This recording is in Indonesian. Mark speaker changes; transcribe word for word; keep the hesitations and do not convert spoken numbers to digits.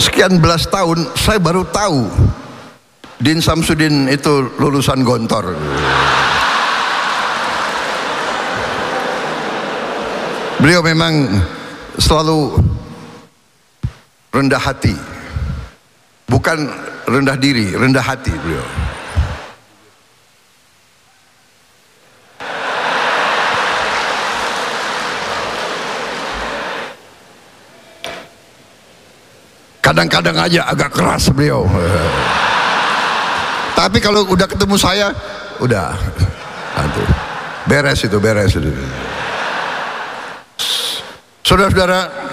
Speaker 1: sekian belas tahun saya baru tahu Din Samsudin itu lulusan Gontor. Beliau memang selalu rendah hati, bukan rendah diri, rendah hati beliau. Kadang-kadang aja agak keras beliau, tapi kalau udah ketemu saya udah aduh, beres itu beres itu. Saudara-saudara,